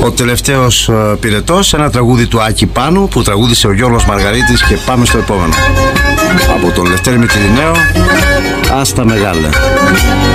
Ο τελευταίος πυρετός, ένα τραγούδι του Άκη Πάνου που τραγούδισε ο Γιώργος Μαργαρίτης, και πάμε στο επόμενο. Από τον Λευτέρη Μητυριναίο, Άστα Μεγάλε.